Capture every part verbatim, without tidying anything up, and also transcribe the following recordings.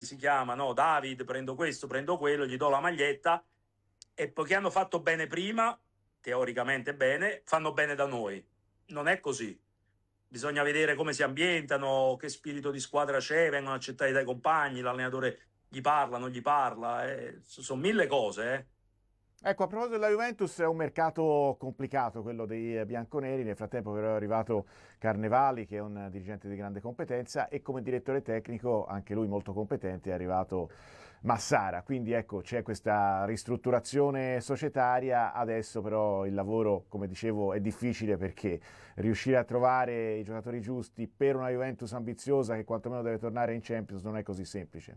si chiama, no, David, prendo questo, prendo quello, gli do la maglietta, e poiché hanno fatto bene prima, teoricamente bene, fanno bene da noi. Non è così. Bisogna vedere come si ambientano, che spirito di squadra c'è, vengono accettati dai compagni, l'allenatore gli parla, non gli parla, eh. Sono mille cose, eh. Ecco, a proposito della Juventus, è un mercato complicato quello dei bianconeri. Nel frattempo però è arrivato Carnevali, che è un dirigente di grande competenza, e come direttore tecnico, anche lui molto competente, è arrivato Massara. Quindi ecco, c'è questa ristrutturazione societaria. Adesso però il lavoro, come dicevo, è difficile, perché riuscire a trovare i giocatori giusti per una Juventus ambiziosa che quantomeno deve tornare in Champions non è così semplice.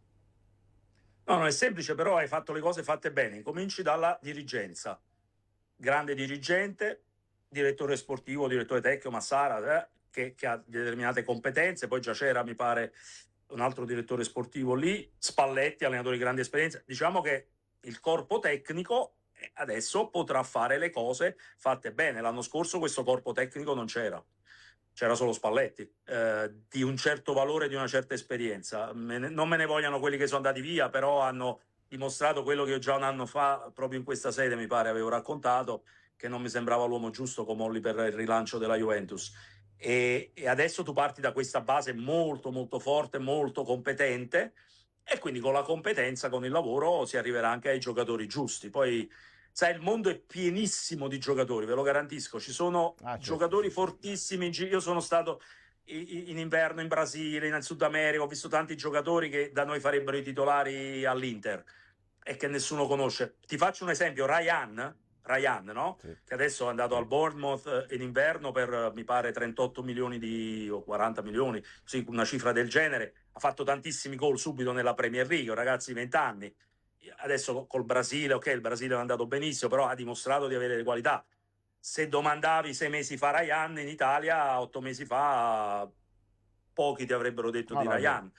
No, non è semplice, però hai fatto le cose fatte bene. Cominci dalla dirigenza. Grande dirigente, direttore sportivo, direttore tecnico, Massara, eh, che, che ha determinate competenze. Poi già c'era, mi pare, un altro direttore sportivo lì, Spalletti, allenatore di grande esperienza. Diciamo che il corpo tecnico adesso potrà fare le cose fatte bene. L'anno scorso questo corpo tecnico non c'era. C'era solo Spalletti, eh, di un certo valore, di una certa esperienza. Me ne, non me ne vogliano quelli che sono andati via, però hanno dimostrato quello che io già un anno fa, proprio in questa sede, mi pare, avevo raccontato, che non mi sembrava l'uomo giusto Comolli per il rilancio della Juventus. E, e adesso tu parti da questa base molto, molto forte, molto competente, e quindi con la competenza, con il lavoro, si arriverà anche ai giocatori giusti. Poi, sai, il mondo è pienissimo di giocatori, ve lo garantisco. Ci sono Ah, certo, giocatori sì, sì. fortissimi. Io sono stato in inverno in Brasile, in Sud America, ho visto tanti giocatori che da noi farebbero i titolari all'Inter e che nessuno conosce. Ti faccio un esempio: Ryan, Ryan, no? Sì. Che adesso è andato Sì. al Bournemouth in inverno per, mi pare, trentotto milioni di, o quaranta milioni, sì, una cifra del genere. Ha fatto tantissimi gol subito nella Premier League, un ragazzo di venti anni. Adesso col Brasile, ok, il Brasile è andato benissimo, però ha dimostrato di avere le qualità. Se domandavi sei mesi fa Ryan in Italia, otto mesi fa, pochi ti avrebbero detto No, di no, è vero. Ryan.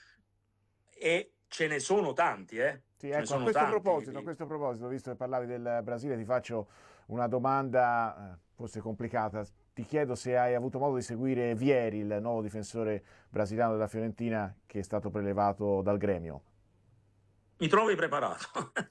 E ce ne sono tanti, eh? Sì, Ce ne ecco, a sono questo tanti. proposito, a questo proposito, visto che parlavi del Brasile, ti faccio una domanda, eh, forse complicata. Ti chiedo se hai avuto modo di seguire Vieri, il nuovo difensore brasiliano della Fiorentina, che è stato prelevato dal Gremio. Mi trovi preparato.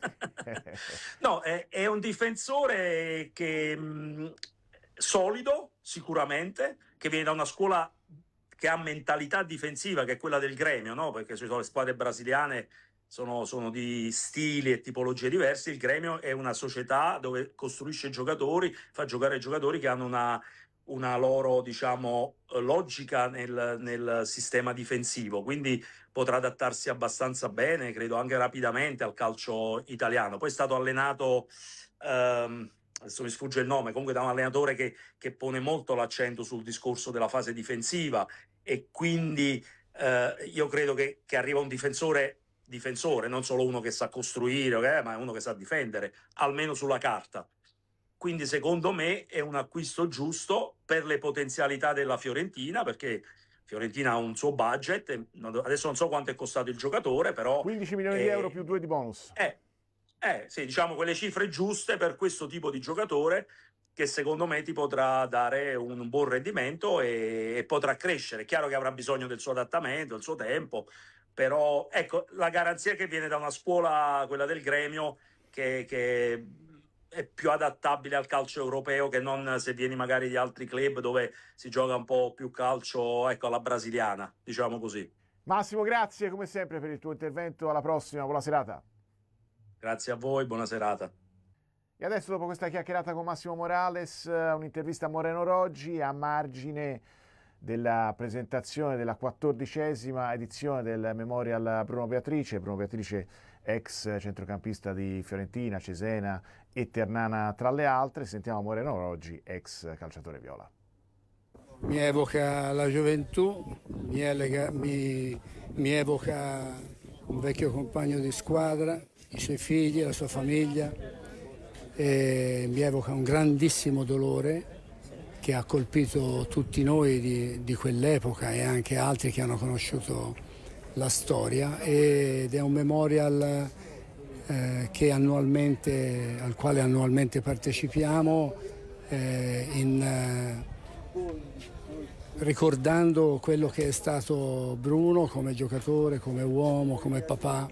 No, è, è un difensore che mh, solido, sicuramente, che viene da una scuola che ha mentalità difensiva, che è quella del Gremio, no? Perché ci sono le squadre brasiliane, sono, sono di stili e tipologie diverse. Il Gremio è una società dove costruisce giocatori, fa giocare giocatori che hanno una, una loro, diciamo, logica nel, nel sistema difensivo. Quindi potrà adattarsi abbastanza bene, credo anche rapidamente, al calcio italiano. Poi è stato allenato, ehm, adesso mi sfugge il nome, comunque da un allenatore che, che pone molto l'accento sul discorso della fase difensiva, e quindi eh, io credo che, che arriva un difensore difensore, non solo uno che sa costruire, okay, ma è uno che sa difendere, almeno sulla carta. Quindi secondo me è un acquisto giusto per le potenzialità della Fiorentina, perché Fiorentina ha un suo budget, adesso non so quanto è costato il giocatore, però quindici milioni di euro è, più due di bonus. è, è sì, diciamo quelle cifre giuste per questo tipo di giocatore, che secondo me ti potrà dare un buon rendimento e, e potrà crescere. È chiaro che avrà bisogno del suo adattamento, del suo tempo, però ecco, la garanzia che viene da una scuola, quella del Gremio, che, che è più adattabile al calcio europeo, che non se vieni magari di altri club dove si gioca un po' più calcio, ecco, alla brasiliana, diciamo così. Massimo, grazie come sempre per il tuo intervento. Alla prossima, buona serata. Grazie a voi, buona serata. E adesso, dopo questa chiacchierata con Massimo Morales, un'intervista a Moreno Roggi a margine della presentazione della quattordicesima edizione del Memorial Bruno Beatrice. Bruno Beatrice, ex centrocampista di Fiorentina, Cesena e Ternana tra le altre. Sentiamo Moreno Roggi, ex calciatore viola. Mi evoca la gioventù, mi, elega, mi, mi evoca un vecchio compagno di squadra, i suoi figli, la sua famiglia, e mi evoca un grandissimo dolore che ha colpito tutti noi di, di quell'epoca e anche altri che hanno conosciuto la storia, ed è un memorial eh, che annualmente, al quale annualmente partecipiamo eh, in, eh, ricordando quello che è stato Bruno come giocatore, come uomo, come papà.